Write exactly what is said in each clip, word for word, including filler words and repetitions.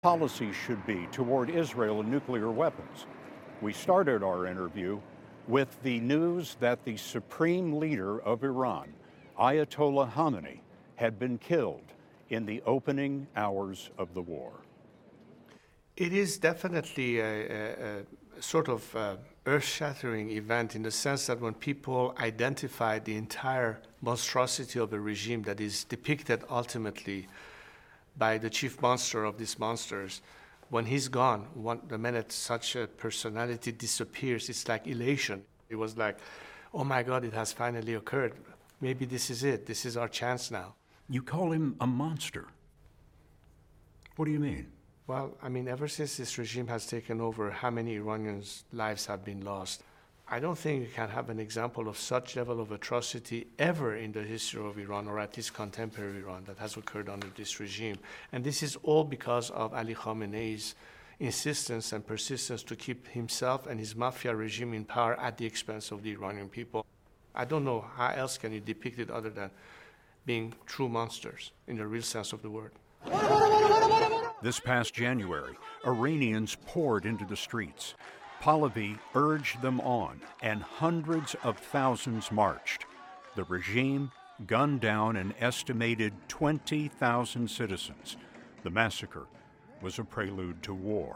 policy should be toward Israel and nuclear weapons. We started our interview with the news that the supreme leader of Iran, Ayatollah Khamenei, had been killed in the opening hours of the war. It is definitely a, a, a sort of uh, earth-shattering event in the sense that when people identify the entire monstrosity of a regime that is depicted ultimately by the chief monster of these monsters, when he's gone, one, the minute such a personality disappears, it's like elation. It was like, oh my God, it has finally occurred. Maybe this is it. This is our chance now. You call him a monster. What do you mean? Well, I mean, ever since this regime has taken over, how many Iranians' lives have been lost? I don't think you can have an example of such level of atrocity ever in the history of Iran, or at least contemporary Iran, that has occurred under this regime. And this is all because of Ali Khamenei's insistence and persistence to keep himself and his mafia regime in power at the expense of the Iranian people. I don't know how else can you depict it other than being true monsters in the real sense of the word. This past January, Iranians poured into the streets. Pahlavi urged them on, and hundreds of thousands marched. The regime gunned down an estimated twenty thousand citizens. The massacre was a prelude to war.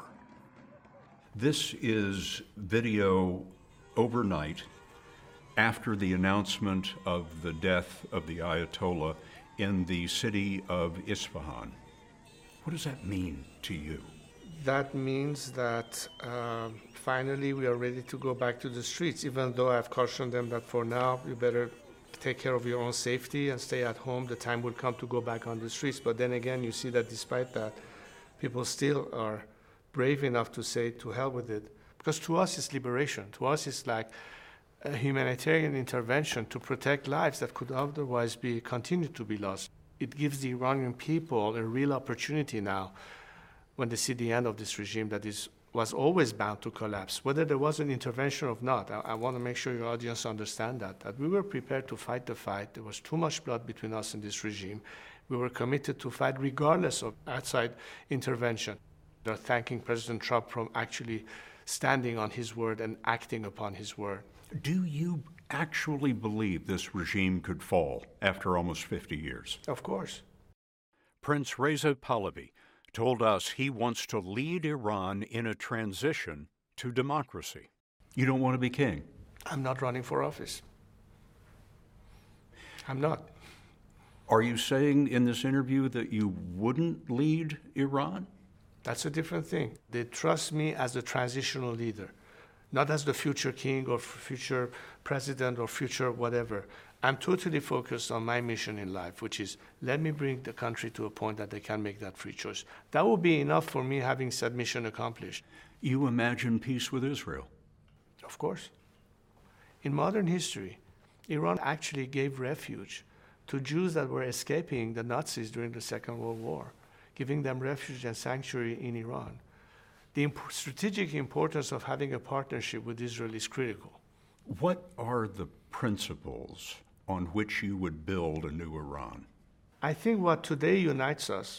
This is video overnight after the announcement of the death of the Ayatollah in the city of Isfahan. What does that mean to you? That means that uh, finally we are ready to go back to the streets, even though I've cautioned them that for now you better take care of your own safety and stay at home. The time will come to go back on the streets. But then again, you see that despite that, people still are brave enough to say, to hell with it. Because to us, it's liberation. To us, it's like a humanitarian intervention to protect lives that could otherwise be continued to be lost. It gives the Iranian people a real opportunity now when they see the end of this regime that is was always bound to collapse, whether there was an intervention or not. I, I want to make sure your audience understand that, that we were prepared to fight the fight. There was too much blood between us and this regime. We were committed to fight regardless of outside intervention. They're thanking President Trump for actually standing on his word and acting upon his word. Do you actually believe this regime could fall after almost fifty years? Of course. Prince Reza Pahlavi told us he wants to lead Iran in a transition to democracy. You don't want to be king? I'm not running for office. I'm not. Are you saying in this interview that you wouldn't lead Iran? That's a different thing. They trust me as a transitional leader, not as the future king or future president or future whatever. I'm totally focused on my mission in life, which is let me bring the country to a point that they can make that free choice. That will be enough for me having said mission accomplished. You imagine peace with Israel? Of course. In modern history, Iran actually gave refuge to Jews that were escaping the Nazis during the Second World War, giving them refuge and sanctuary in Iran. The imp- strategic importance of having a partnership with Israel is critical. What are the principles on which you would build a new Iran? I think what today unites us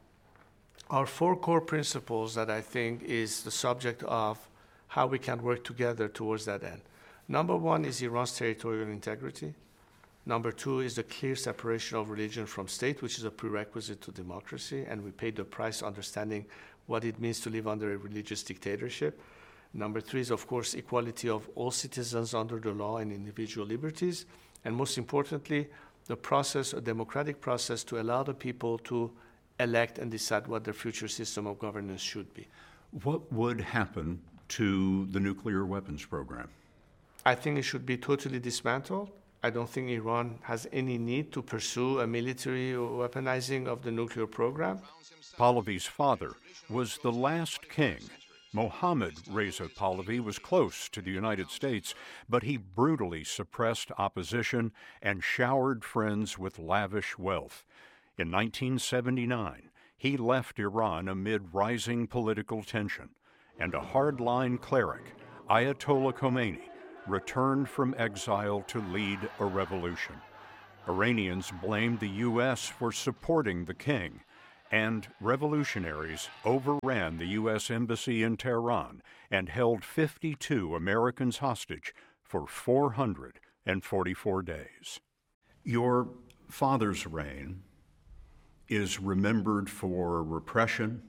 are four core principles that I think is the subject of how we can work together towards that end. Number one is Iran's territorial integrity. Number two is the clear separation of religion from state, which is a prerequisite to democracy, and we paid the price understanding what it means to live under a religious dictatorship. Number three is, of course, equality of all citizens under the law and individual liberties. And most importantly, the process, a democratic process to allow the people to elect and decide what their future system of governance should be. What would happen to the nuclear weapons program? I think it should be totally dismantled. I don't think Iran has any need to pursue a military weaponizing of the nuclear program. Pahlavi's father was the last king. Mohammad Reza Pahlavi was close to the United States, but he brutally suppressed opposition and showered friends with lavish wealth. In nineteen seventy-nine, he left Iran amid rising political tension, and a hardline cleric, Ayatollah Khomeini, returned from exile to lead a revolution. Iranians blamed the U S for supporting the king, and revolutionaries overran the U S Embassy in Tehran and held fifty-two Americans hostage for four hundred forty-four days. Your father's reign is remembered for repression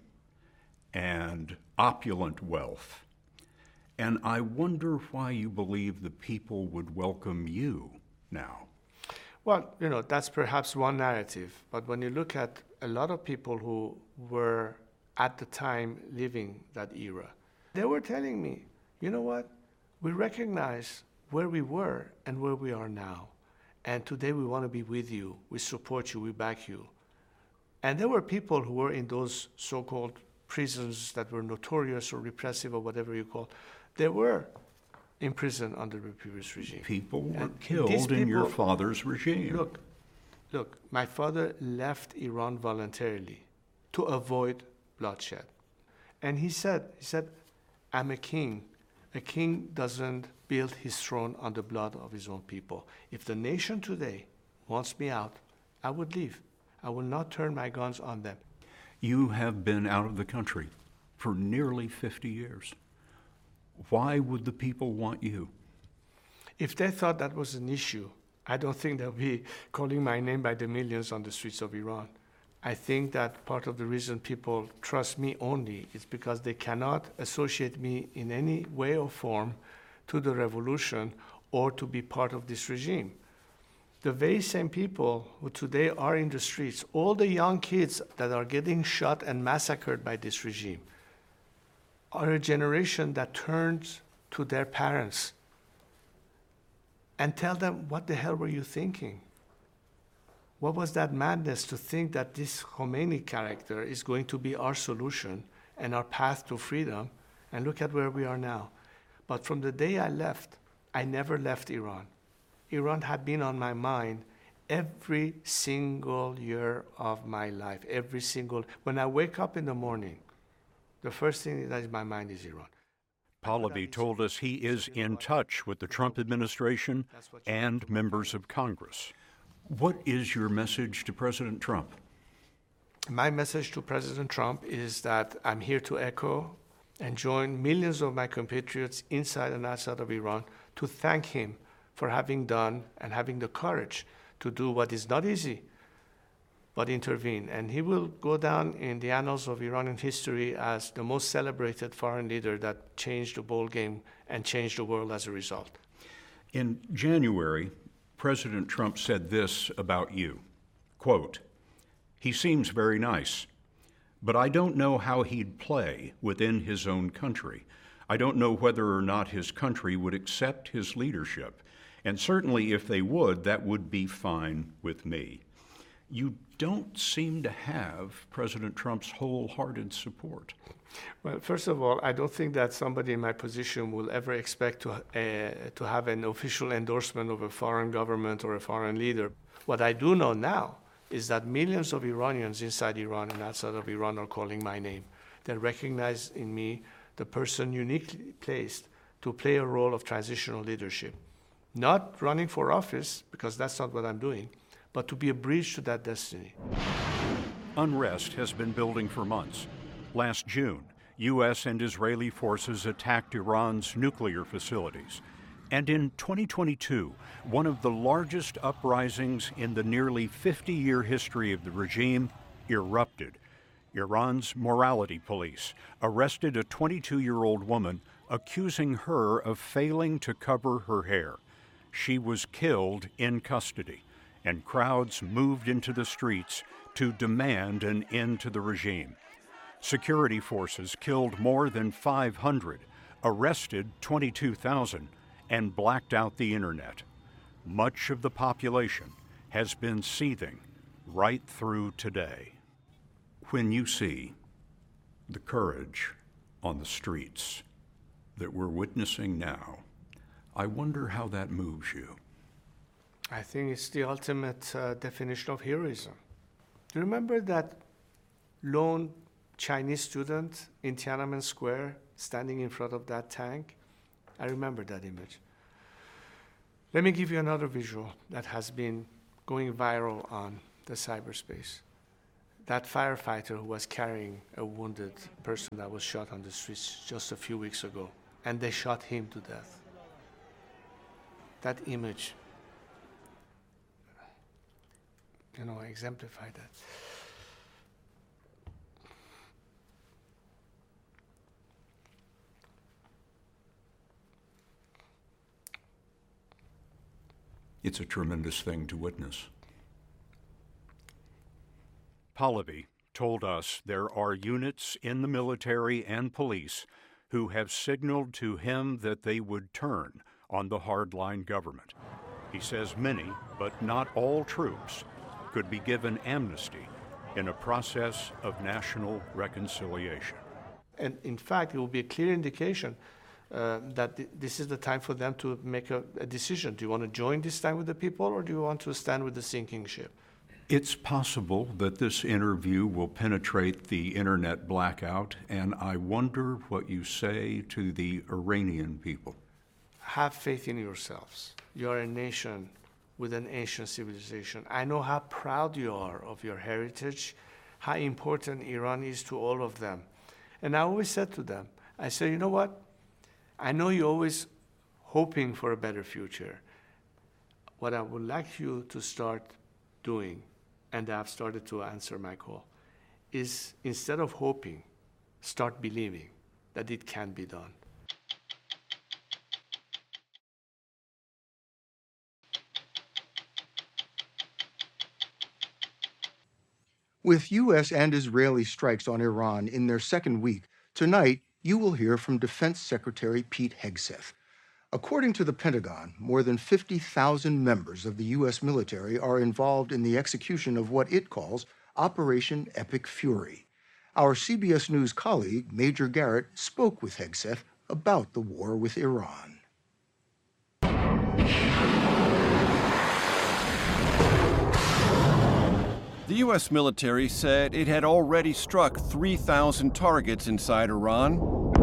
and opulent wealth, and I wonder why you believe the people would welcome you now. Well, you know, that's perhaps one narrative, but when you look at a lot of people who were at the time living that era, they were telling me, you know what, we recognize where we were and where we are now, and today we want to be with you, we support you, we back you. And there were people who were in those so-called prisons that were notorious or repressive or whatever you call. They were in prison under the previous regime. People were And killed these in your people- father's regime. Look, look, my father left Iran voluntarily to avoid bloodshed. And he said, he said, I'm a king. A king doesn't build his throne on the blood of his own people. If the nation today wants me out, I would leave. I will not turn my guns on them. You have been out of the country for nearly fifty years. Why would the people want you? If they thought that was an issue, I don't think they'll be calling my name by the millions on the streets of Iran. I think that part of the reason people trust me only is because they cannot associate me in any way or form to the revolution or to be part of this regime. The very same people who today are in the streets, all the young kids that are getting shot and massacred by this regime, are a generation that turns to their parents and tell them, what the hell were you thinking? What was that madness to think that this Khomeini character is going to be our solution and our path to freedom? And look at where we are now. But from the day I left, I never left Iran. Iran had been on my mind every single year of my life, every single, when I wake up in the morning, the first thing that is in my mind is Iran. Pahlavi told us he is in touch with the Trump administration and members of Congress. What is your message to President Trump? My message to President Trump is that I'm here to echo and join millions of my compatriots inside and outside of Iran to thank him for having done and having the courage to do what is not easy, but intervene. And he will go down in the annals of Iranian history as the most celebrated foreign leader that changed the ball game and changed the world as a result. In January, President Trump said this about you, quote, "He seems very nice, but I don't know how he'd play within his own country. I don't know whether or not his country would accept his leadership. And certainly if they would, that would be fine with me." You don't seem to have President Trump's wholehearted support. Well, first of all, I don't think that somebody in my position will ever expect to, uh, to have an official endorsement of a foreign government or a foreign leader. What I do know now is that millions of Iranians inside Iran and outside of Iran are calling my name. They recognize in me the person uniquely placed to play a role of transitional leadership. Not running for office, because that's not what I'm doing, but to be a bridge to that destiny. Unrest has been building for months. Last June, U S and Israeli forces attacked Iran's nuclear facilities. And in twenty twenty-two, one of the largest uprisings in the nearly fifty-year history of the regime erupted. Iran's morality police arrested a twenty-two-year-old woman accusing her of failing to cover her hair. She was killed in custody, and crowds moved into the streets to demand an end to the regime. Security forces killed more than five hundred, arrested twenty-two thousand, and blacked out the internet. Much of the population has been seething right through today. When you see the courage on the streets that we're witnessing now, I wonder how that moves you. I think it's the ultimate uh, definition of heroism. Do you remember that lone Chinese student in Tiananmen Square standing in front of that tank? I remember that image. Let me give you another visual that has been going viral on the cyberspace. that firefighter who was carrying a wounded person that was shot on the streets just a few weeks ago, and they shot him to death. That image, you know, exemplified that. It's a tremendous thing to witness. Pahlavi told us there are units in the military and police who have signaled to him that they would turn on the hardline government. He says many, but not all troops, could be given amnesty in a process of national reconciliation. And in fact, it will be a clear indication uh, that th- this is the time for them to make a, a decision. Do you want to join this time with the people, or do you want to stand with the sinking ship? It's possible that this interview will penetrate the internet blackout, and I wonder what you say to the Iranian people. Have faith in yourselves. You are a nation with an ancient civilization. I know how proud you are of your heritage, how important Iran is to all of them. And I always said to them, I said, you know what? I know you're always hoping for a better future. What I would like you to start doing, and I've started to answer my call, is instead of hoping, start believing that it can be done. With U S and Israeli strikes on Iran in their second week, tonight you will hear from Defense Secretary Pete Hegseth. According to the Pentagon, more than fifty thousand members of the U S military are involved in the execution of what it calls Operation Epic Fury. Our C B S News colleague, Major Garrett, spoke with Hegseth about the war with Iran. The U S military said it had already struck three thousand targets inside Iran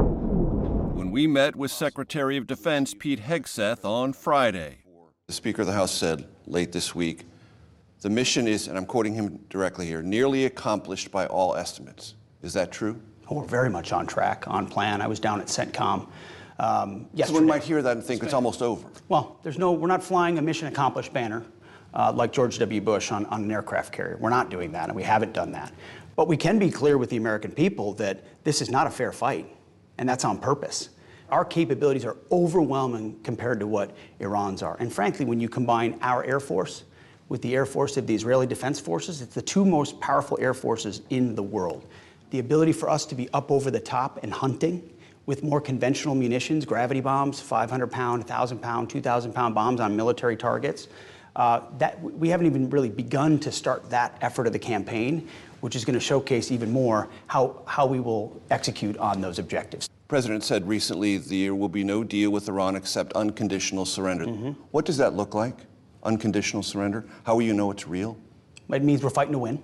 when we met with Secretary of Defense Pete Hegseth on Friday. The Speaker of the House said late this week, the mission is, and I'm quoting him directly here, nearly accomplished by all estimates. Is that true? Oh, we're very much on track, on plan. I was down at CENTCOM um, yesterday. Someone might hear that and think it's almost over. Well, there's no, we're not flying a mission accomplished banner. Uh, like George W. Bush on, on an aircraft carrier. We're not doing that, and we haven't done that. But we can be clear with the American people that this is not a fair fight, and that's on purpose. Our capabilities are overwhelming compared to what Iran's are. And frankly, when you combine our Air Force with the Air Force of the Israeli Defense Forces, it's the two most powerful air forces in the world. The ability for us to be up over the top and hunting with more conventional munitions, gravity bombs, five hundred pound, one thousand pound, two thousand pound bombs on military targets, Uh, that we haven't even really begun to start that effort of the campaign, which is going to showcase even more how, how we will execute on those objectives. The President said recently there will be no deal with Iran except unconditional surrender. Mm-hmm. What does that look like, unconditional surrender? How will you know it's real? It means we're fighting to win.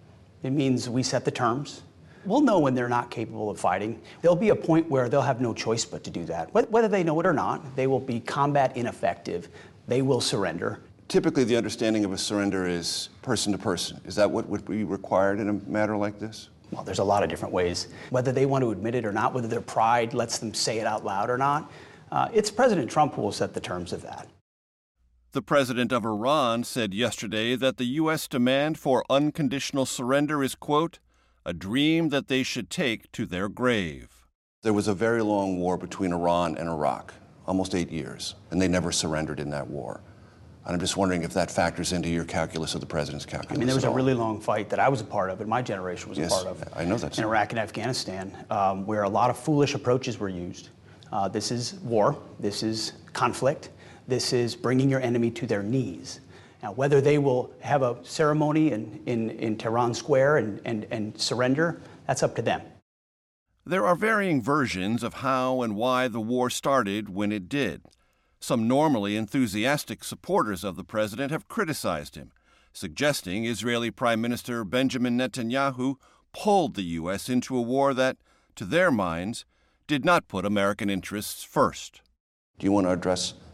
It means we set the terms. We'll know when they're not capable of fighting. There'll be a point where they'll have no choice but to do that. Whether they know it or not, they will be combat ineffective. They will surrender. Typically, the understanding of a surrender is person to person. Is that what would be required in a matter like this? Well, there's a lot of different ways. Whether they want to admit it or not, whether their pride lets them say it out loud or not, uh, it's President Trump who will set the terms of that. The president of Iran said yesterday that the U S demand for unconditional surrender is, quote, a dream that they should take to their grave. There was a very long war between Iran and Iraq, almost eight years, and they never surrendered in that war. And I'm just wondering if that factors into your calculus of the president's calculus. I mean, there was a really long fight that I was a part of, and my generation was yes, a part of. I know that's in Iraq and Afghanistan, um, where a lot of foolish approaches were used. Uh, this is war. This is conflict. This is bringing your enemy to their knees. Now, whether they will have a ceremony in, in, in Tehran Square and, and, and surrender, that's up to them. There are varying versions of how and why the war started when it did. Some normally enthusiastic supporters of the president have criticized him, suggesting Israeli Prime Minister Benjamin Netanyahu pulled the U S into a war that, to their minds, did not put American interests first. Do you want to address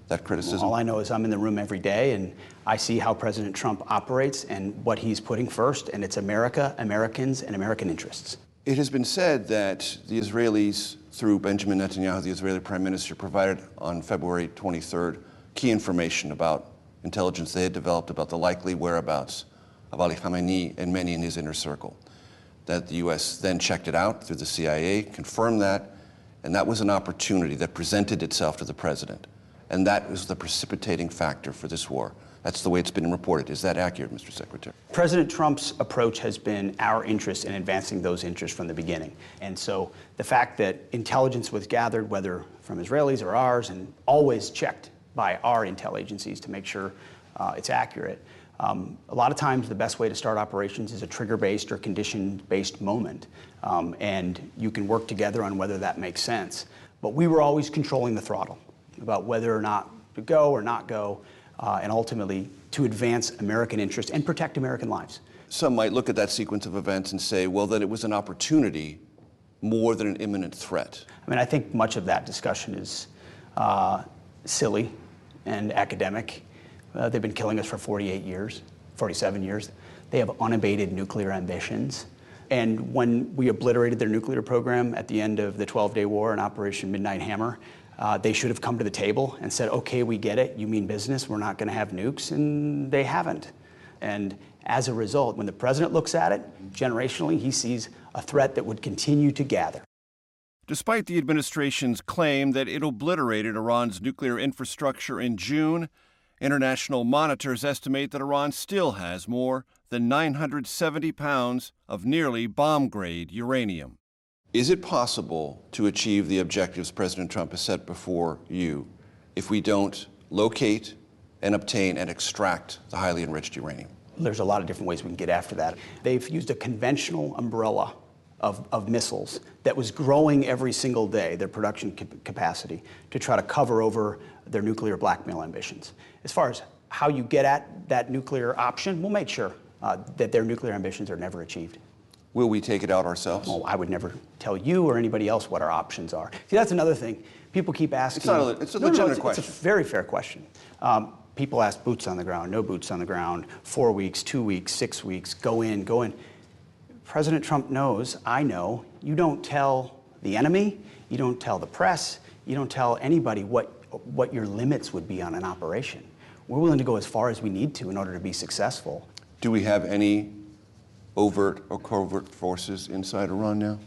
that criticism? All I know is I'm in the room every day, and I see how President Trump operates and what he's putting first, and it's America, Americans, and American interests. It has been said that the Israelis, through Benjamin Netanyahu, the Israeli prime minister, provided on February twenty-third key information about intelligence they had developed about the likely whereabouts of Ali Khamenei and many in his inner circle. That the U S then checked it out through the C I A, confirmed that, and that was an opportunity that presented itself to the president. And that was the precipitating factor for this war. That's the way it's been reported. Is that accurate, Mister Secretary? President Trump's approach has been our interest in advancing those interests from the beginning. And so the fact that intelligence was gathered, whether from Israelis or ours, and always checked by our intel agencies to make sure uh, it's accurate. Um, a lot of times the best way to start operations is a trigger-based or condition-based moment. Um, and you can work together on whether that makes sense. But we were always controlling the throttle about whether or not to go or not go, uh, and ultimately to advance American interests and protect American lives. Some might look at that sequence of events and say, well, that it was an opportunity more than an imminent threat. I mean, I think much of that discussion is uh, silly and academic. Uh, they've been killing us for forty-eight years, forty-seven years. They have unabated nuclear ambitions. And when we obliterated their nuclear program at the end of the twelve-day war in Operation Midnight Hammer, uh, they should have come to the table and said, okay, we get it, you mean business, we're not gonna have nukes, and they haven't. And as a result, when the president looks at it, generationally, he sees a threat that would continue to gather. Despite the administration's claim that it obliterated Iran's nuclear infrastructure in June, international monitors estimate that Iran still has more than nine hundred seventy pounds of nearly bomb-grade uranium. Is it possible to achieve the objectives President Trump has set before you if we don't locate and obtain and extract the highly enriched uranium? There's a lot of different ways we can get after that. They've used a conventional umbrella of, of missiles that was growing every single day, their production cap- capacity, to try to cover over their nuclear blackmail ambitions. As far as how you get at that nuclear option, we'll make sure uh, that their nuclear ambitions are never achieved. Will we take it out ourselves? Well, I would never tell you or anybody else what our options are. See, that's another thing. People keep asking. It's, not a, it's a no, legitimate no, it's, question. It's a very fair question. Um, people ask boots on the ground, no boots on the ground, four weeks, two weeks, six weeks, go in, go in. President Trump knows, I know, you don't tell the enemy, you don't tell the press, you don't tell anybody what, what your limits would be on an operation. We're willing to go as far as we need to in order to be successful. Do we have any overt or covert forces inside Iran now?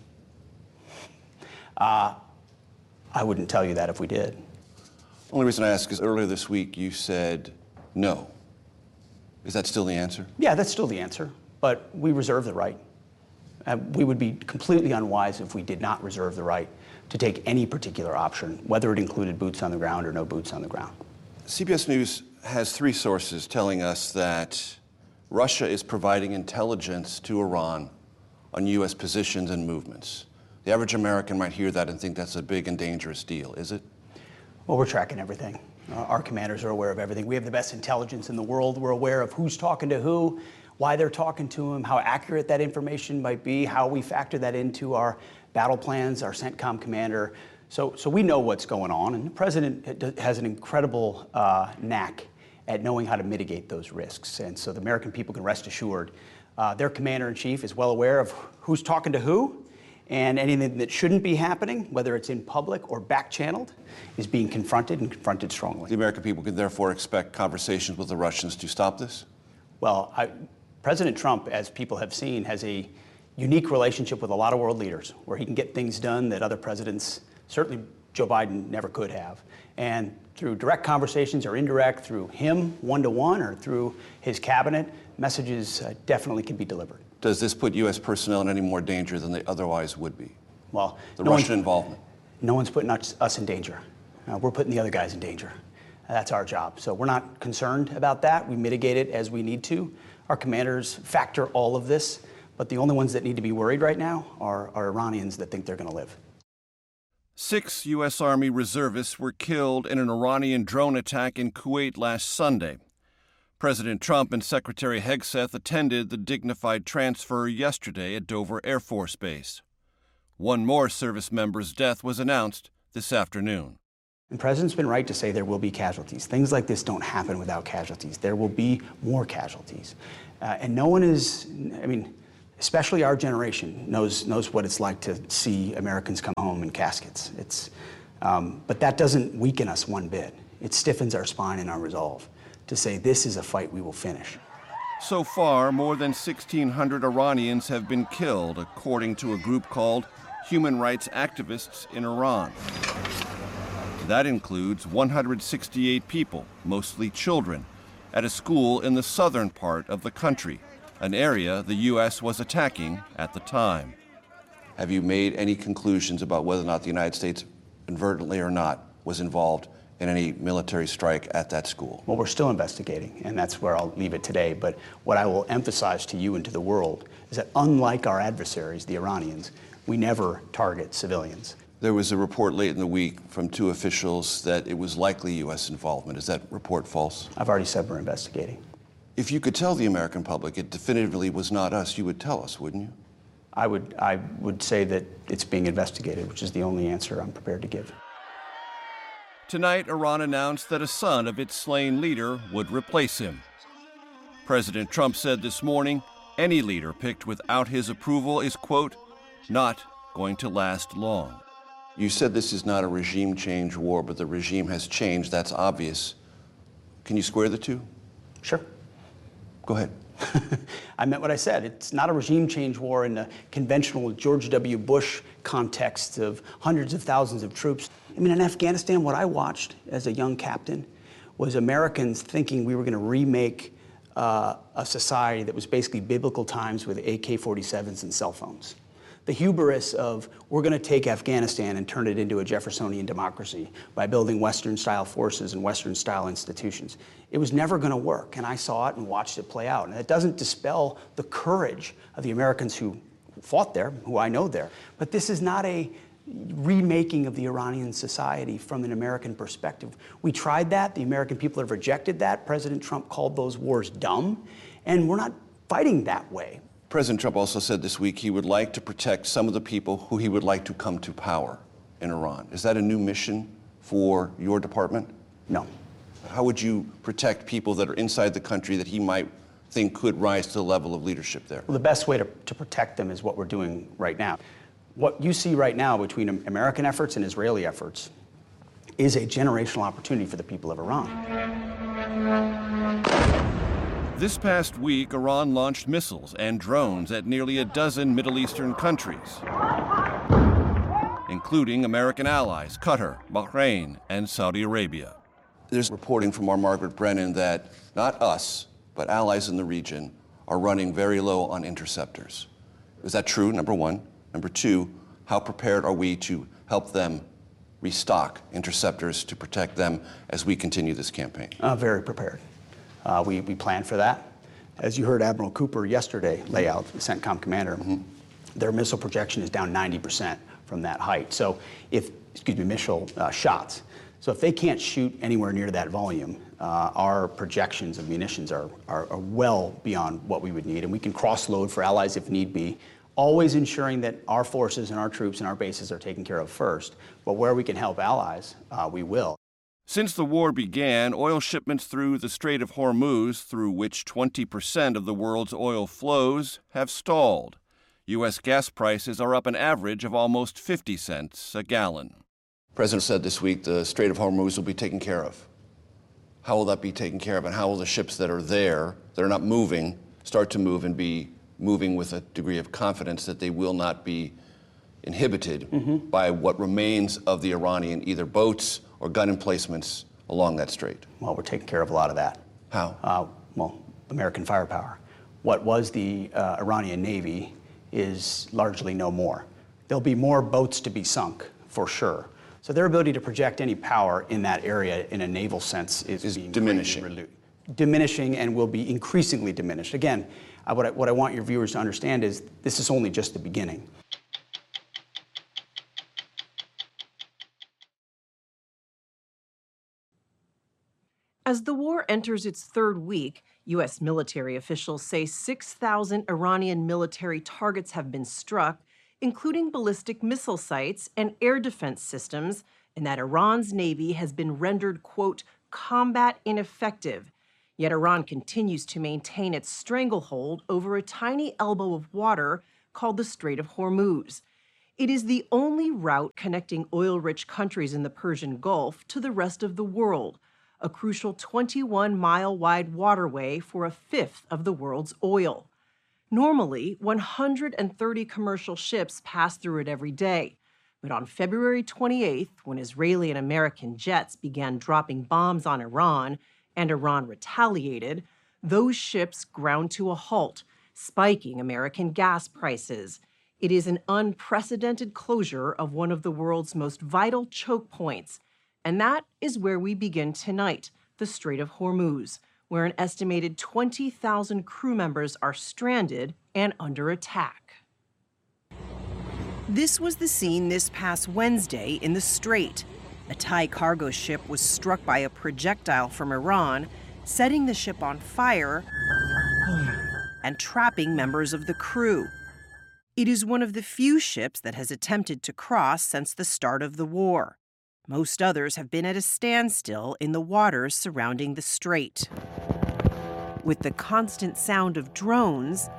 Uh, I wouldn't tell you that if we did. Only reason I ask is earlier this week you said no. Is that still the answer? Yeah, that's still the answer, but we reserve the right. Uh, we would be completely unwise if we did not reserve the right to take any particular option, whether it included boots on the ground or no boots on the ground. C B S News has three sources telling us that Russia is providing intelligence to Iran on U S positions and movements. The average American might hear that and think that's a big and dangerous deal, is it? Well, we're tracking everything. Uh, our commanders are aware of everything. We have the best intelligence in the world. We're aware of who's talking to who, why they're talking to them, how accurate that information might be, how we factor that into our battle plans, our CENTCOM commander. So, so we know what's going on, and the president has an incredible uh, knack at knowing how to mitigate those risks. And so the American people can rest assured uh, their commander-in-chief is well aware of who's talking to who, and anything that shouldn't be happening, whether it's in public or back-channeled, is being confronted and confronted strongly. The American people can therefore expect conversations with the Russians to stop this? Well, I, President Trump, as people have seen, has a unique relationship with a lot of world leaders where he can get things done that other presidents, certainly Joe Biden, never could have. And through direct conversations or indirect, through him one-to-one or through his cabinet, messages uh, definitely can be delivered. Does this put U S personnel in any more danger than they otherwise would be? Well, the no Russian involvement? No one's putting us, us in danger. Uh, we're putting the other guys in danger. Uh, that's our job. So we're not concerned about that. We mitigate it as we need to. Our commanders factor all of this, but the only ones that need to be worried right now are, are Iranians that think they're going to live. Six U S. Army reservists were killed in an Iranian drone attack in Kuwait last Sunday. President Trump and Secretary Hegseth attended the dignified transfer yesterday at Dover Air Force Base. One more service member's death was announced this afternoon. And the president's been right to say there will be casualties. Things like this don't happen without casualties. There will be more casualties. Uh, and no one is, I mean, especially our generation knows knows what it's like to see Americans come home in caskets. It's, um, but that doesn't weaken us one bit. It stiffens our spine and our resolve to say this is a fight we will finish. So far, more than sixteen hundred Iranians have been killed, according to a group called Human Rights Activists in Iran. That includes one hundred sixty-eight people, mostly children, at a school in the southern part of the country, an area the U S was attacking at the time. Have you made any conclusions about whether or not the United States, inadvertently or not, was involved in any military strike at that school? Well, we're still investigating, and that's where I'll leave it today. But what I will emphasize to you and to the world is that unlike our adversaries, the Iranians, we never target civilians. There was a report late in the week from two officials that it was likely U S involvement. Is that report false? I've already said we're investigating. If you could tell the American public it definitively was not us, you would tell us, wouldn't you? I would, I would say that it's being investigated, which is the only answer I'm prepared to give. Tonight, Iran announced that a son of its slain leader would replace him. President Trump said this morning, any leader picked without his approval is, quote, not going to last long. You said this is not a regime change war, but the regime has changed. That's obvious. Can you square the two? Sure. Go ahead. I meant what I said. It's not a regime change war in the conventional George W. Bush context of hundreds of thousands of troops. I mean, in Afghanistan, what I watched as a young captain was Americans thinking we were going to remake uh, a society that was basically biblical times with A K forty-sevens and cell phones. The hubris of we're going to take Afghanistan and turn it into a Jeffersonian democracy by building Western-style forces and Western-style institutions. It was never going to work, and I saw it and watched it play out. And it doesn't dispel the courage of the Americans who fought there, who I know there. But this is not a remaking of the Iranian society from an American perspective. We tried that. The American people have rejected that. President Trump called those wars dumb, and we're not fighting that way. President Trump also said this week he would like to protect some of the people who he would like to come to power in Iran. Is that a new mission for your department? No. How would you protect people that are inside the country that he might think could rise to the level of leadership there? Well, the best way to, to protect them is what we're doing right now. What you see right now between American efforts and Israeli efforts is a generational opportunity for the people of Iran. This past week, Iran launched missiles and drones at nearly a dozen Middle Eastern countries, including American allies, Qatar, Bahrain, and Saudi Arabia. There's reporting from our Margaret Brennan that not us, but allies in the region are running very low on interceptors. Is that true, number one? Number two, how prepared are we to help them restock interceptors to protect them as we continue this campaign? Uh, very prepared. Uh, we, we plan for that. As you heard Admiral Cooper yesterday lay out, the CENTCOM commander, mm-hmm. their missile projection is down ninety percent from that height. So if, excuse me, missile uh, shots. So if they can't shoot anywhere near that volume, uh, our projections of munitions are, are, are well beyond what we would need. And we can cross-load for allies if need be, always ensuring that our forces and our troops and our bases are taken care of first. But where we can help allies, uh, we will. Since the war began, oil shipments through the Strait of Hormuz, through which twenty percent of the world's oil flows, have stalled. U S gas prices are up an average of almost fifty cents a gallon. The President said this week the Strait of Hormuz will be taken care of. How will that be taken care of, and how will the ships that are there, that are not moving, start to move and be moving with a degree of confidence that they will not be inhibited mm-hmm. by what remains of the Iranian either boats or gun emplacements along that strait? Well, we're taking care of a lot of that. How? Uh, well, American firepower. What was the uh, Iranian Navy is largely no more. There'll be more boats to be sunk, for sure. So their ability to project any power in that area in a naval sense is, is being diminishing. Relu- diminishing and will be increasingly diminished. Again, I, what, I, what I want your viewers to understand is this is only just the beginning. As the war enters its third week, U S military officials say six thousand Iranian military targets have been struck, including ballistic missile sites and air defense systems, and that Iran's navy has been rendered, quote, combat ineffective. Yet Iran continues to maintain its stranglehold over a tiny elbow of water called the Strait of Hormuz. It is the only route connecting oil-rich countries in the Persian Gulf to the rest of the world, a crucial twenty-one mile wide waterway for a fifth of the world's oil. Normally, one hundred thirty commercial ships pass through it every day. But on February twenty-eighth, when Israeli and American jets began dropping bombs on Iran and Iran retaliated, those ships ground to a halt, spiking American gas prices. It is an unprecedented closure of one of the world's most vital choke points. And that is where we begin tonight, the Strait of Hormuz, where an estimated twenty thousand crew members are stranded and under attack. This was the scene this past Wednesday in the Strait. A Thai cargo ship was struck by a projectile from Iran, setting the ship on fire and trapping members of the crew. It is one of the few ships that has attempted to cross since the start of the war. Most others have been at a standstill in the waters surrounding the strait. With the constant sound of drones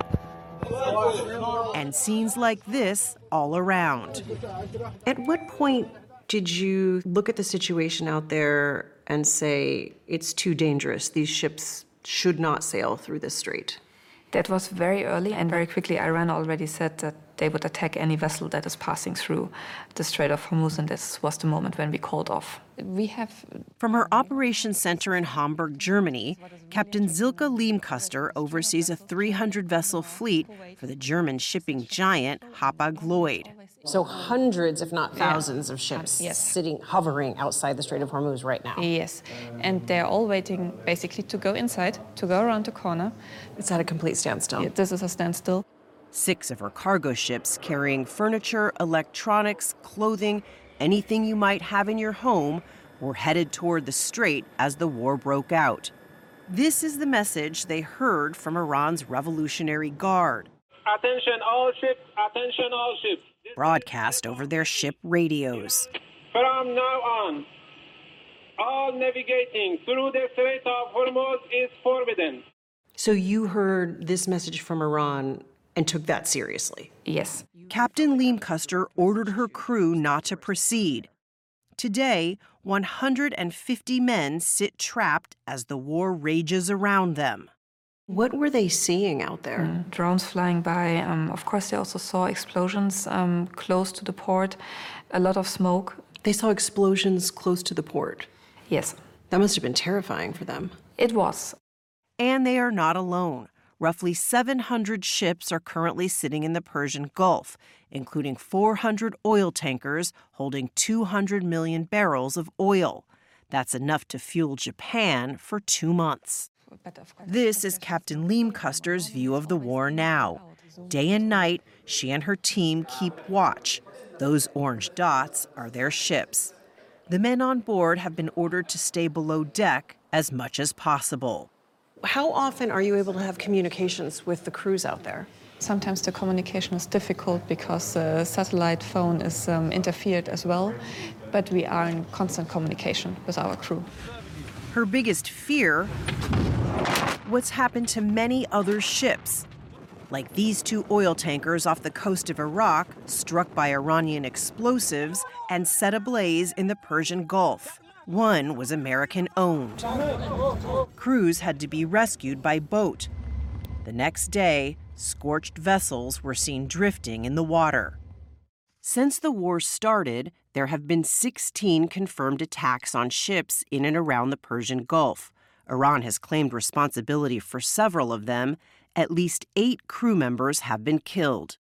and scenes like this all around. At what point did you look at the situation out there and say, it's too dangerous, these ships should not sail through this strait? That was very early, and very quickly Iran already said that they would attack any vessel that is passing through the Strait of Hormuz, and this was the moment when we called off. We have... From her operations center in Hamburg, Germany, Captain Silke Leemkuster oversees a three hundred vessel fleet for the German shipping giant Hapag-Lloyd. So hundreds, if not thousands, yeah. of ships yes. sitting, hovering outside the Strait of Hormuz right now. Yes, and they're all waiting basically to go inside, to go around the corner. It's at a complete standstill. Yeah, this is a standstill. Six of her cargo ships carrying furniture, electronics, clothing, anything you might have in your home were headed toward the strait as the war broke out. This is the message they heard from Iran's Revolutionary Guard. Attention all ships, attention all ships. Broadcast over their ship radios. From now on, all navigating through the Strait of Hormuz is forbidden. So you heard this message from Iran and took that seriously? Yes. Captain Leemkuster ordered her crew not to proceed. Today, one hundred fifty men sit trapped as the war rages around them. What were they seeing out there? Mm, drones flying by. Um, of course, they also saw explosions um, close to the port, a lot of smoke. They saw explosions close to the port? Yes. That must have been terrifying for them. It was. And they are not alone. Roughly seven hundred ships are currently sitting in the Persian Gulf, including four hundred oil tankers holding two hundred million barrels of oil. That's enough to fuel Japan for two months. This is Captain Leemkuster's view of the war now. Day and night, she and her team keep watch. Those orange dots are their ships. The men on board have been ordered to stay below deck as much as possible. How often are you able to have communications with the crews out there? Sometimes the communication is difficult because the satellite phone is um, interfered as well, but we are in constant communication with our crew. Her biggest fear, what's happened to many other ships, like these two oil tankers off the coast of Iraq, struck by Iranian explosives and set ablaze in the Persian Gulf. One was American-owned. Crews had to be rescued by boat. The next day, scorched vessels were seen drifting in the water. Since the war started, there have been sixteen confirmed attacks on ships in and around the Persian Gulf. Iran has claimed responsibility for several of them. At least eight crew members have been killed.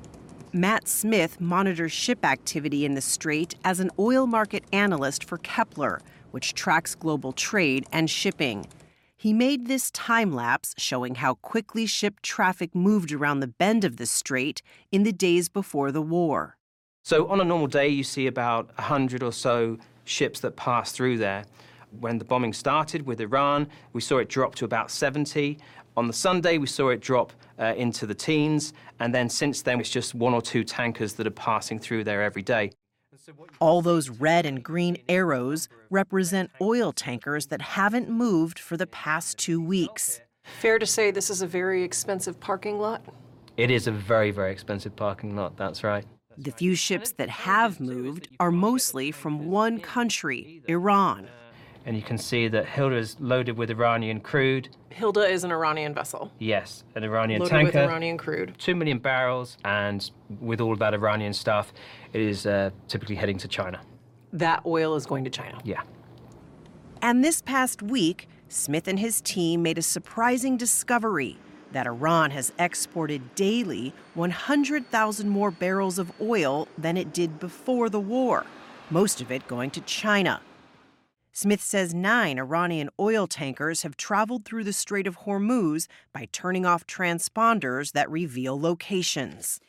Matt Smith monitors ship activity in the strait as an oil market analyst for Kepler, which tracks global trade and shipping. He made this time lapse showing how quickly ship traffic moved around the bend of the strait in the days before the war. So on a normal day, you see about one hundred or so ships that pass through there. When the bombing started with Iran, we saw it drop to about seventy. On the Sunday, we saw it drop uh, into the teens, and then since then, it's just one or two tankers that are passing through there every day. All those red and green arrows represent oil tankers that haven't moved for the past two weeks. Fair to say this is a very expensive parking lot? It is a very, very expensive parking lot, that's right. The few ships that have moved are mostly from one country, Iran. And you can see that Hilda is loaded with Iranian crude. Hilda is an Iranian vessel. Yes, an Iranian loaded tanker. with Iranian crude. Two million barrels, and with all of that Iranian stuff, it is uh, typically heading to China. That oil is going to China. Yeah. And this past week, Smith and his team made a surprising discovery that Iran has exported daily one hundred thousand more barrels of oil than it did before the war, most of it going to China. Smith says nine Iranian oil tankers have traveled through the Strait of Hormuz by turning off transponders that reveal locations.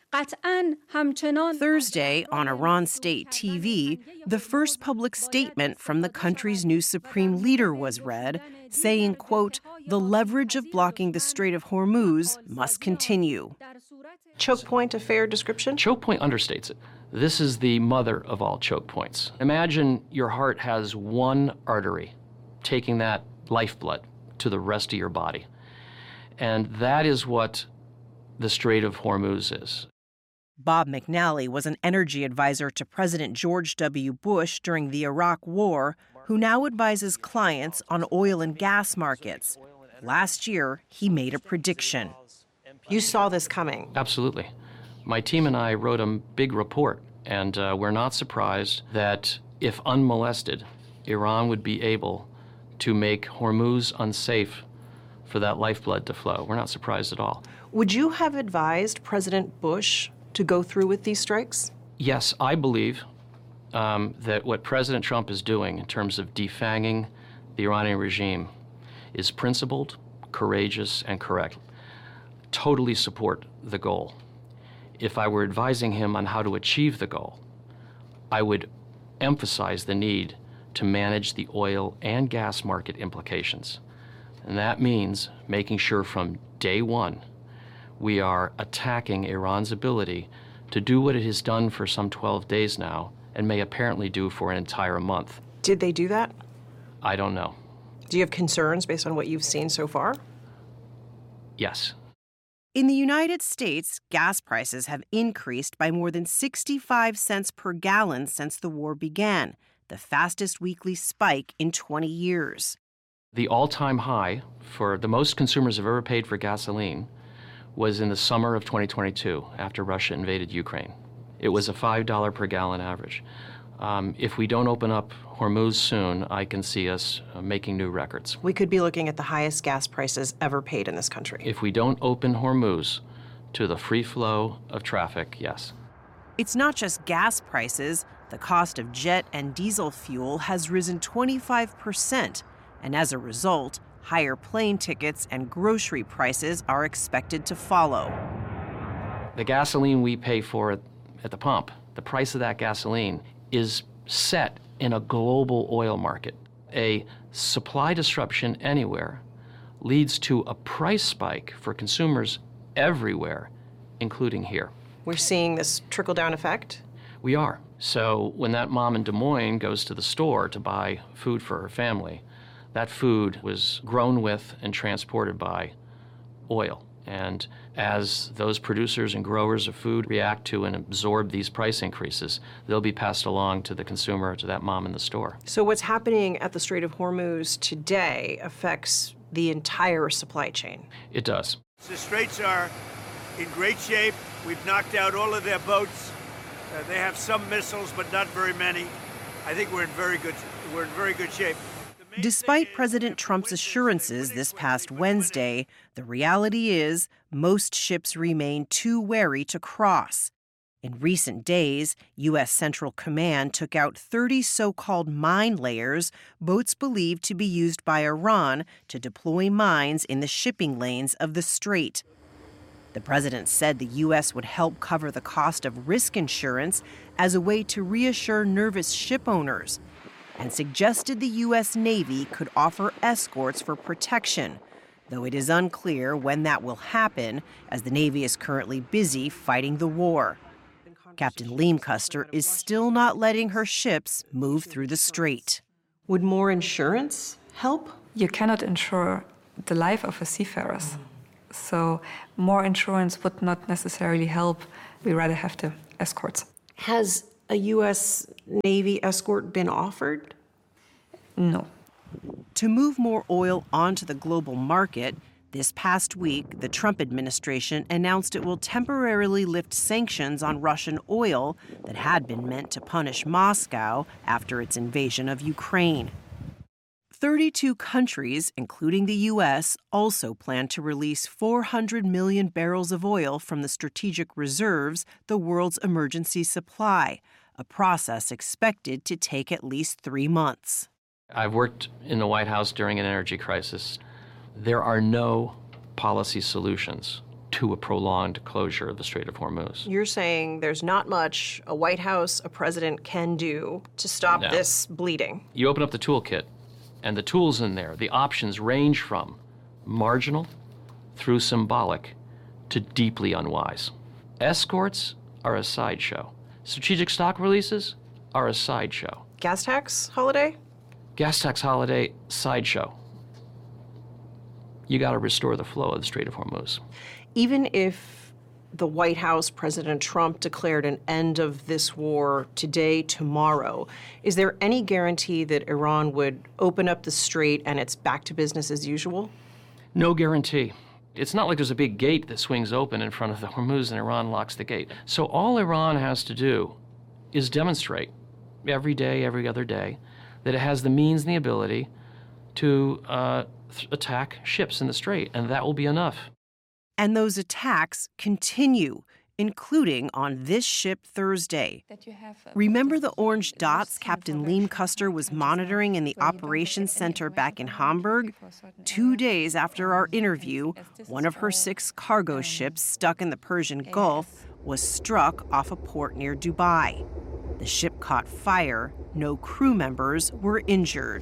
Thursday, on Iran State T V, the first public statement from the country's new supreme leader was read, saying, quote, "The leverage of blocking the Strait of Hormuz must continue." Choke point, a fair description? Choke point understates it. This is the mother of all choke points. Imagine your heart has one artery taking that lifeblood to the rest of your body. And that is what the Strait of Hormuz is. Bob McNally was an energy advisor to President George W. Bush during the Iraq War, who now advises clients on oil and gas markets. Last year, he made a prediction. You saw this coming. Absolutely. My team and I wrote a big report, and uh, we're not surprised that if unmolested, Iran would be able to make Hormuz unsafe for that lifeblood to flow. We're not surprised at all. Would you have advised President Bush to go through with these strikes? Yes, I believe um, that what President Trump is doing in terms of defanging the Iranian regime is principled, courageous, and correct. Totally support the goal. If I were advising him on how to achieve the goal, I would emphasize the need to manage the oil and gas market implications. And that means making sure from day one we are attacking Iran's ability to do what it has done for some twelve days now and may apparently do for an entire month. Did they do that? I don't know. Do you have concerns based on what you've seen so far? Yes. In the United States, gas prices have increased by more than sixty-five cents per gallon since the war began, the fastest weekly spike in twenty years. The all-time high for the most consumers have ever paid for gasoline was in the summer of twenty twenty-two, after Russia invaded Ukraine. It was a five dollars per gallon average. Um, if we don't open up Hormuz soon, I can see us uh, making new records. We could be looking at the highest gas prices ever paid in this country. If we don't open Hormuz to the free flow of traffic, yes. It's not just gas prices. The cost of jet and diesel fuel has risen twenty-five percent, and as a result, higher plane tickets and grocery prices are expected to follow. The gasoline we pay for at, at the pump, the price of that gasoline is set in a global oil market. A supply disruption anywhere leads to a price spike for consumers everywhere, including here. We're seeing this trickle-down effect? We are. So when that mom in Des Moines goes to the store to buy food for her family, that food was grown with and transported by oil. And as those producers and growers of food react to and absorb these price increases, they'll be passed along to the consumer, to that mom in the store. So what's happening at the Strait of Hormuz today affects the entire supply chain? It does. The straits are in great shape. We've knocked out all of their boats. Uh, they have some missiles, but not very many. I think we're in very good, we're in very good shape. Despite President Trump's assurances this past Wednesday, the reality is most ships remain too wary to cross. In recent days, U S Central Command took out thirty so-called mine layers, boats believed to be used by Iran to deploy mines in the shipping lanes of the strait. The president said the U S would help cover the cost of risk insurance as a way to reassure nervous ship owners, and suggested the U S Navy could offer escorts for protection, though it is unclear when that will happen, as the Navy is currently busy fighting the war. Captain Liam Custer is still not letting her ships move through the strait. Would more insurance help? You cannot insure the life of a seafarers. So more insurance would not necessarily help. We rather have the escorts. Has a U S Navy escort been offered? No. To move more oil onto the global market, this past week, the Trump administration announced it will temporarily lift sanctions on Russian oil that had been meant to punish Moscow after its invasion of Ukraine. thirty-two countries, including the U S, also plan to release four hundred million barrels of oil from the strategic reserves, the world's emergency supply, a process expected to take at least three months. I've worked in the White House during an energy crisis. There are no policy solutions to a prolonged closure of the Strait of Hormuz. You're saying there's not much a White House, a president can do to stop No. this bleeding. You open up the toolkit, and the tools in there, the options range from marginal through symbolic to deeply unwise. Escorts are a sideshow. Strategic stock releases are a sideshow. Gas tax holiday? Gas tax holiday, sideshow. You got to restore the flow of the Strait of Hormuz. Even if the White House, President Trump, declared an end of this war today, tomorrow, is there any guarantee that Iran would open up the strait and it's back to business as usual? No guarantee. It's not like there's a big gate that swings open in front of the Hormuz and Iran locks the gate. So all Iran has to do is demonstrate every day, every other day, that it has the means and the ability to uh, th- attack ships in the strait, and that will be enough. And those attacks continue, including on this ship Thursday. Remember the orange dots Captain Liam Custer was monitoring in the operations center back in Hamburg? Two days after our interview, one of her six cargo ships stuck in the Persian Gulf was struck off a port near Dubai. The ship caught fire. No crew members were injured.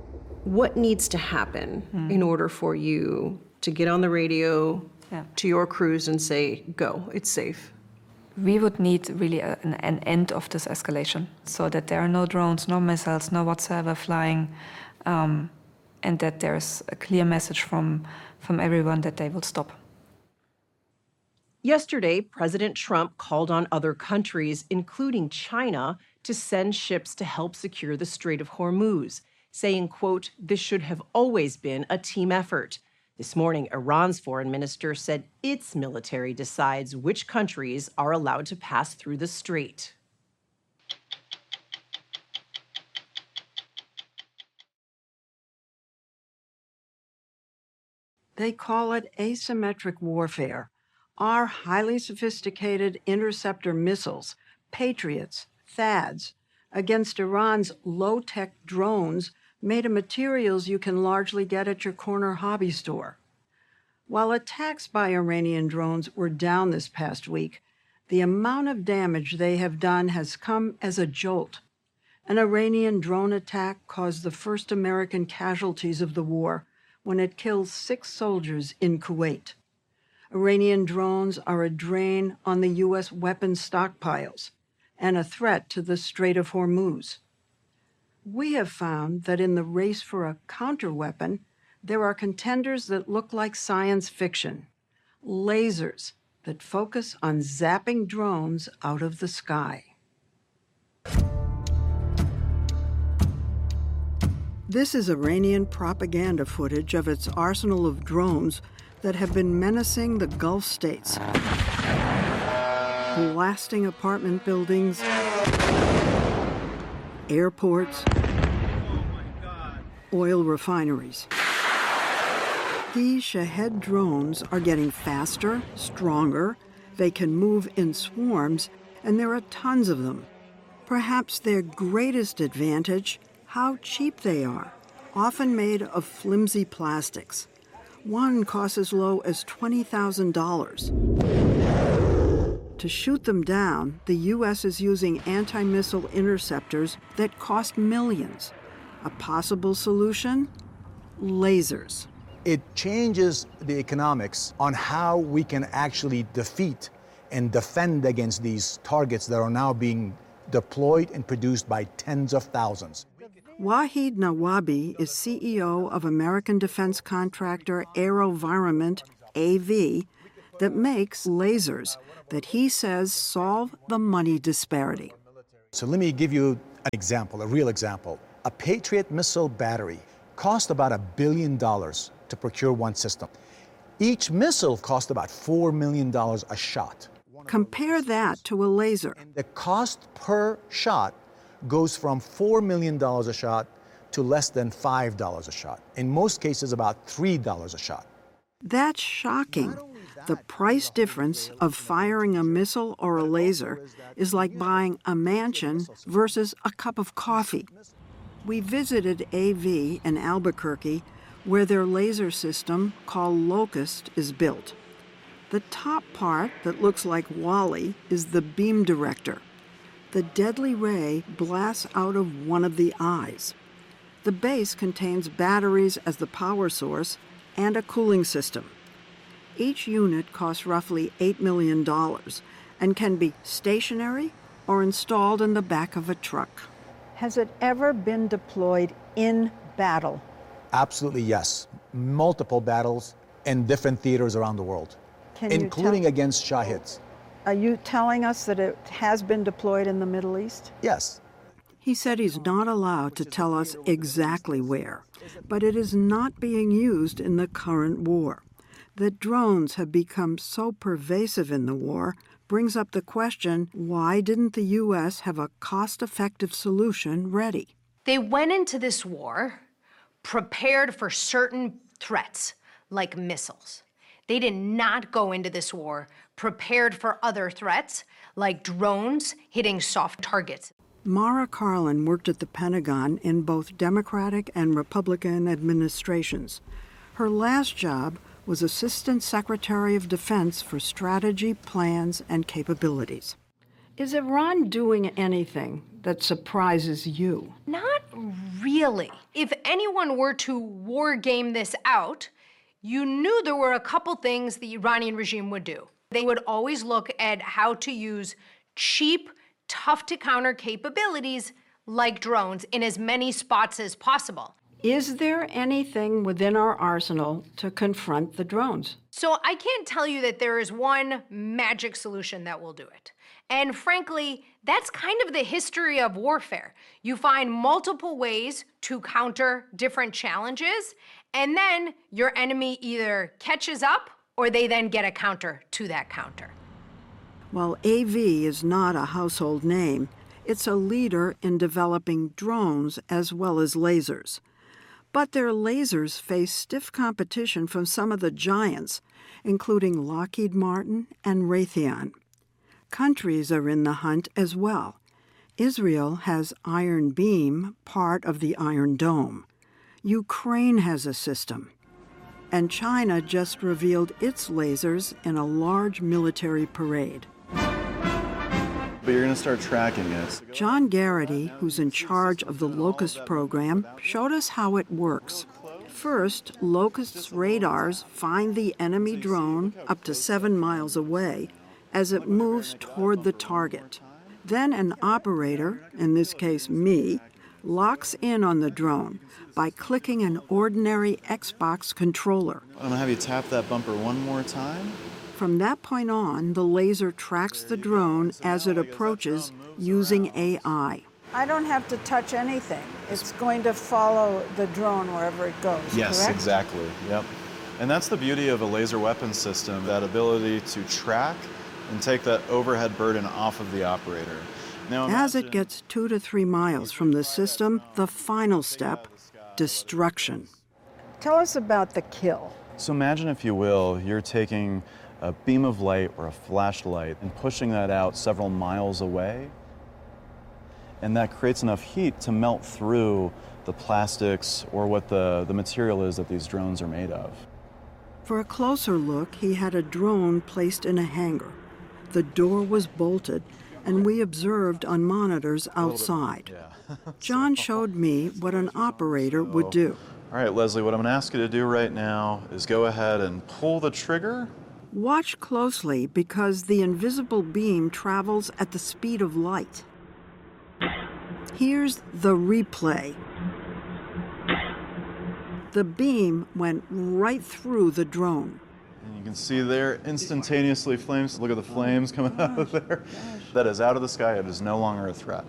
What needs to happen Hmm. in order for you to get on the radio Yeah. to your crews and say, go, it's safe? We would need really a, an, an end of this escalation so that there are no drones, no missiles, no whatsoever flying, um, and that there's a clear message from, from everyone that they will stop. Yesterday, President Trump called on other countries, including China, to send ships to help secure the Strait of Hormuz, saying, quote, this should have always been a team effort. This morning, Iran's foreign minister said its military decides which countries are allowed to pass through the strait. They call it asymmetric warfare. Our highly sophisticated interceptor missiles, Patriots, THAADs, against Iran's low-tech drones made of materials you can largely get at your corner hobby store. While attacks by Iranian drones were down this past week, the amount of damage they have done has come as a jolt. An Iranian drone attack caused the first American casualties of the war when it killed six soldiers in Kuwait. Iranian drones are a drain on the U S weapons stockpiles and a threat to the Strait of Hormuz. We have found that in the race for a counterweapon, there are contenders that look like science fiction, lasers that focus on zapping drones out of the sky. This is Iranian propaganda footage of its arsenal of drones that have been menacing the Gulf states, blasting apartment buildings, airports, oil refineries. These Shahed drones are getting faster, stronger, they can move in swarms, and there are tons of them. Perhaps their greatest advantage, how cheap they are, often made of flimsy plastics. One costs as low as twenty thousand dollars. To shoot them down, the U S is using anti-missile interceptors that cost millions. A possible solution? Lasers. It changes the economics on how we can actually defeat and defend against these targets that are now being deployed and produced by tens of thousands. Wahid Nawabi is C E O of American defense contractor AeroVironment, A V, that makes lasers that he says solve the money disparity. So let me give you an example, a real example. A Patriot missile battery cost about a billion dollars to procure one system. Each missile cost about four million dollars a shot. Compare that to a laser. The cost per shot goes from four million dollars a shot to less than five dollars a shot. In most cases, about three dollars a shot. That's shocking. The price difference of firing a missile or a laser is like buying a mansion versus a cup of coffee. We visited A V in Albuquerque, where their laser system, called Locust, is built. The top part that looks like WALL-E is the beam director. The deadly ray blasts out of one of the eyes. The base contains batteries as the power source and a cooling system. Each unit costs roughly eight million dollars and can be stationary or installed in the back of a truck. Has it ever been deployed in battle? Absolutely, yes. Multiple battles in different theaters around the world, Can you including tell- against Shahids. Are you telling us that it has been deployed in the Middle East? Yes. He said he's not allowed to tell us exactly where, but it is not being used in the current war. That drones have become so pervasive in the war brings up the question, why didn't the U S have a cost-effective solution ready? They went into this war prepared for certain threats, like missiles. They did not go into this war prepared for other threats, like drones hitting soft targets. Mara Karlin worked at the Pentagon in both Democratic and Republican administrations. Her last job was Assistant Secretary of Defense for Strategy, Plans, and Capabilities. Is Iran doing anything that surprises you? Not really. If anyone were to war game this out, you knew there were a couple things the Iranian regime would do. They would always look at how to use cheap, tough-to-counter capabilities like drones in as many spots as possible. Is there anything within our arsenal to confront the drones? So I can't tell you that there is one magic solution that will do it. And frankly, that's kind of the history of warfare. You find multiple ways to counter different challenges, and then your enemy either catches up or they then get a counter to that counter. While A V is not a household name, it's a leader in developing drones as well as lasers. But their lasers face stiff competition from some of the giants, including Lockheed Martin and Raytheon. Countries are in the hunt as well. Israel has Iron Beam, part of the Iron Dome. Ukraine has a system. And China just revealed its lasers in a large military parade. But you're going to start tracking it. John Garrity, who's in charge of the Locust program, showed us how it works. First, Locust's radars find the enemy drone up to seven miles away as it moves toward the target. Then an operator, in this case me, locks in on the drone by clicking an ordinary Xbox controller. I'm going to have you tap that bumper one more time. From that point on, the laser tracks the drone as it approaches using A I. I don't have to touch anything. It's going to follow the drone wherever it goes, Yes, correct? exactly. Yep. And that's the beauty of a laser weapon system, that ability to track and take that overhead burden off of the operator. Now, As it gets two to three miles from the system, the final step, destruction. Tell us about the kill. So imagine, if you will, you're taking a beam of light or a flashlight and pushing that out several miles away. And that creates enough heat to melt through the plastics or what the, the material is that these drones are made of. For a closer look, he had a drone placed in a hangar. The door was bolted, and we observed on monitors outside. John showed me what an operator would do. All right, Leslie, what I'm going to ask you to do right now is go ahead and pull the trigger Watch closely because the invisible beam travels at the speed of light. Here's the replay. The beam went right through the drone. And you can see there instantaneously flames. Look at the flames coming out of there. That is out of the sky. It is no longer a threat.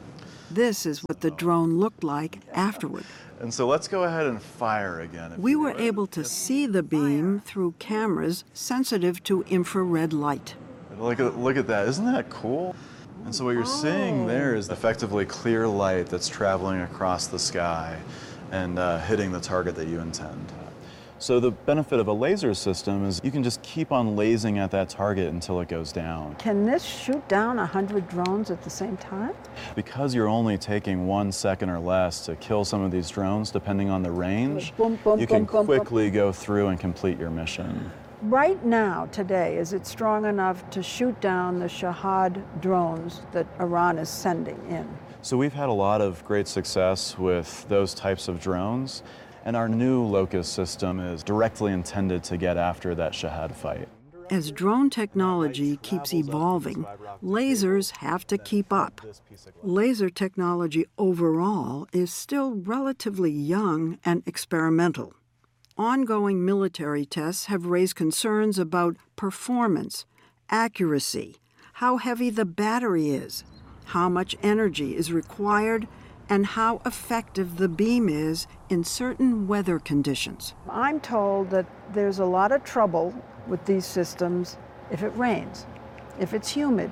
This is what the drone looked like afterward. And so let's go ahead and fire again. We were able to see the beam through cameras sensitive to infrared light. Look at, look at that. Isn't that cool? And so what you're oh. seeing there is effectively clear light that's traveling across the sky and uh, hitting the target that you intend. So the benefit of a laser system is you can just keep on lasing at that target until it goes down. Can this shoot down one hundred drones at the same time? Because you're only taking one second or less to kill some of these drones, depending on the range, boom, boom, you can boom, quickly boom. go through and complete your mission. Right now, today, is it strong enough to shoot down the Shahed drones that Iran is sending in? So we've had a lot of great success with those types of drones. And our new Locust system is directly intended to get after that Shahed fight. As drone technology keeps evolving, lasers have to keep up. Laser technology overall is still relatively young and experimental. Ongoing military tests have raised concerns about performance, accuracy, how heavy the battery is, how much energy is required, and how effective the beam is in certain weather conditions. I'm told that there's a lot of trouble with these systems if it rains, if it's humid,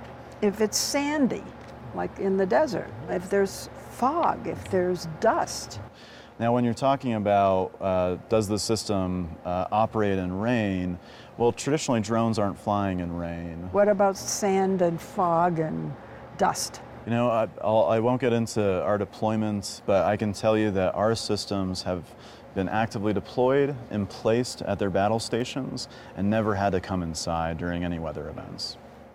if it's sandy, like in the desert, if there's fog, if there's dust. Now, when you're talking about uh, does the system uh, operate in rain, well, traditionally drones aren't flying in rain. What about sand and fog and dust? You know, I, I'll, I won't get into our deployments, but I can tell you that our systems have been actively deployed and placed at their battle stations and never had to come inside during any weather events.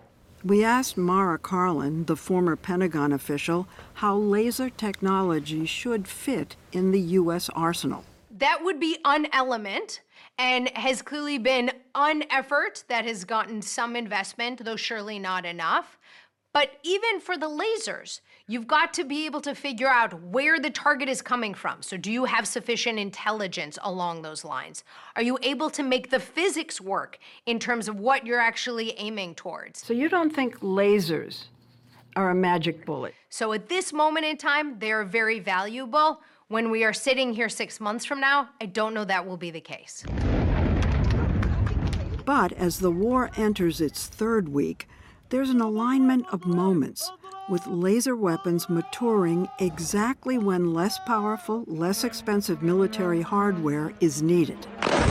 We asked Mara Karlin, the former Pentagon official, how laser technology should fit in the U S arsenal. That would be an element and has clearly been an effort that has gotten some investment, though surely not enough. But even for the lasers, you've got to be able to figure out where the target is coming from. So do you have sufficient intelligence along those lines? Are you able to make the physics work in terms of what you're actually aiming towards? So you don't think lasers are a magic bullet? So at this moment in time, they're very valuable. When we are sitting here six months from now, I don't know that will be the case. But as the war enters its third week, there's an alignment of moments, with laser weapons maturing exactly when less powerful, less expensive military hardware is needed.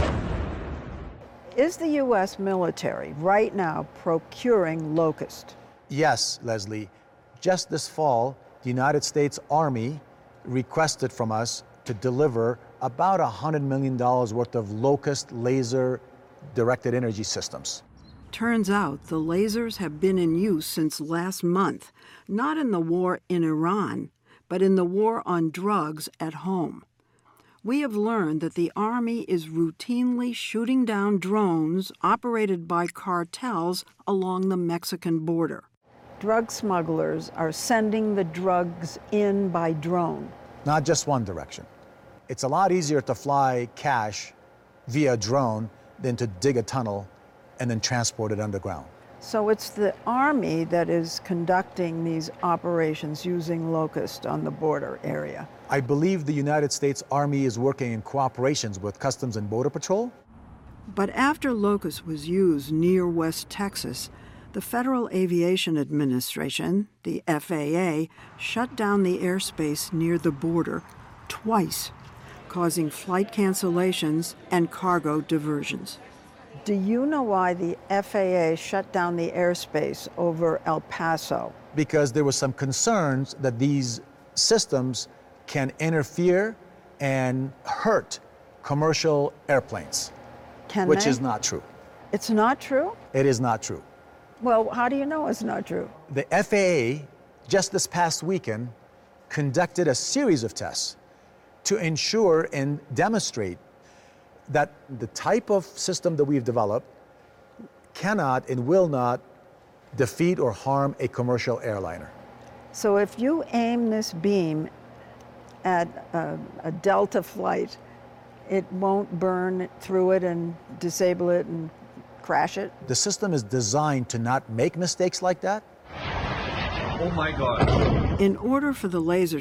Is the U S military right now procuring Locust? Yes, Leslie. Just this fall, the United States Army requested from us to deliver about one hundred million dollars worth of Locust laser directed energy systems. Turns out the lasers have been in use since last month, not in the war in Iran, but in the war on drugs at home. We have learned that the Army is routinely shooting down drones operated by cartels along the Mexican border. Drug smugglers are sending the drugs in by drone. Not just one direction. It's a lot easier to fly cash via drone than to dig a tunnel and then transport it underground. So it's the Army that is conducting these operations using Locust on the border area. I believe the United States Army is working in cooperation with Customs and Border Patrol. But after Locust was used near West Texas, the Federal Aviation Administration, the F A A, shut down the airspace near the border twice, causing flight cancellations and cargo diversions. Do you know why the F A A shut down the airspace over El Paso? Because there were some concerns that these systems can interfere and hurt commercial airplanes, Can which they? is not true. It's not true? It is not true. Well, how do you know it's not true? The F A A, just this past weekend, conducted a series of tests to ensure and demonstrate that the type of system that we've developed cannot and will not defeat or harm a commercial airliner. So if you aim this beam at a, a Delta flight, it won't burn through it and disable it and crash it? The system is designed to not make mistakes like that. Oh my God. In order for the laser